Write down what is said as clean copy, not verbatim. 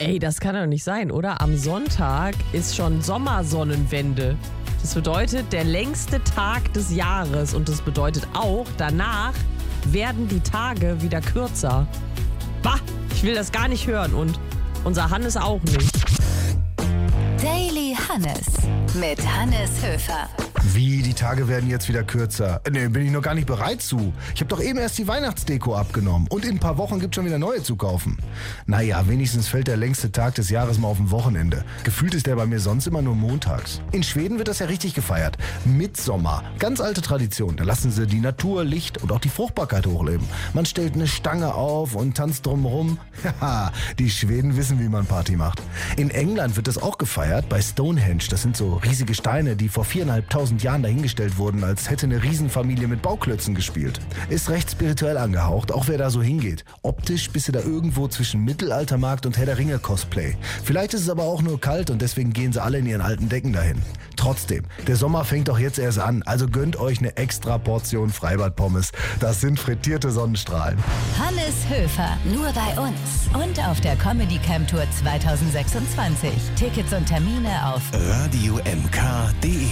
Ey, das kann doch nicht sein, oder? Am Sonntag ist schon Sommersonnenwende. Das bedeutet der längste Tag des Jahres und das bedeutet auch, danach werden die Tage wieder kürzer. Bah, ich will das gar nicht hören und unser Hannes auch nicht. Daily Hannes mit Hannes Höfer. Wie, die Tage werden jetzt wieder kürzer? Nee, bin ich noch gar nicht bereit zu. Ich habe doch eben erst die Weihnachtsdeko abgenommen und in ein paar Wochen gibt es schon wieder neue zu kaufen. Naja, wenigstens fällt der längste Tag des Jahres mal auf ein Wochenende. Gefühlt ist der bei mir sonst immer nur montags. In Schweden wird das ja richtig gefeiert. Mitsommer, ganz alte Tradition. Da lassen sie die Natur, Licht und auch die Fruchtbarkeit hochleben. Man stellt eine Stange auf und tanzt drumherum. Haha, die Schweden wissen, wie man Party macht. In England wird das auch gefeiert bei Stonehenge. Das sind so riesige Steine, die vor 4.500 Jahren dahingestellt wurden, als hätte eine Riesenfamilie mit Bauklötzen gespielt. Ist recht spirituell angehaucht, auch wer da so hingeht. Optisch bist du da irgendwo zwischen Mittelaltermarkt und Herr der Ringe Cosplay. Vielleicht ist es aber auch nur kalt und deswegen gehen sie alle in ihren alten Decken dahin. Trotzdem, der Sommer fängt doch jetzt erst an, also gönnt euch eine extra Portion Freibad-Pommes. Das sind frittierte Sonnenstrahlen. Hannes Höfer, nur bei uns und auf der Comedy Camp Tour 2026. Tickets und Termine auf radiomk.de